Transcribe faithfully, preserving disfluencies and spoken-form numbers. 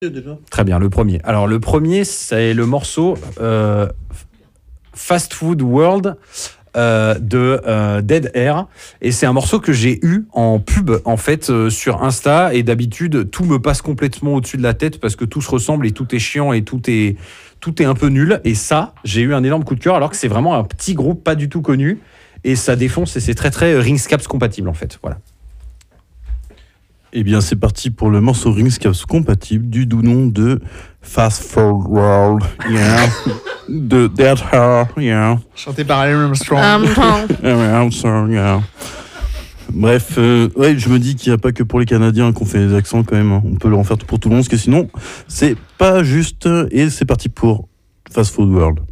Déjà. Très bien, le premier. Alors le premier, c'est le morceau euh, Fast Food World euh, de euh, Dead Air, et c'est un morceau que j'ai eu en pub en fait euh, sur Insta, et d'habitude tout me passe complètement au-dessus de la tête parce que tout se ressemble et tout est chiant et tout est tout est un peu nul, et ça j'ai eu un énorme coup de cœur alors que c'est vraiment un petit groupe pas du tout connu, et ça défonce, et c'est très très Ringscaps compatible en fait. Voilà. Eh bien, c'est parti pour le morceau Ringscaps compatible du doux nom de Fast Food World, yeah, de Dead Air, yeah. Chanté par Aaron Armstrong. Armstrong, yeah. Bref, euh, ouais, je me dis qu'il n'y a pas que pour les Canadiens qu'on fait des accents quand même. Hein. On peut le en faire pour tout le monde, parce que sinon, c'est pas juste. Et c'est parti pour Fast Food World.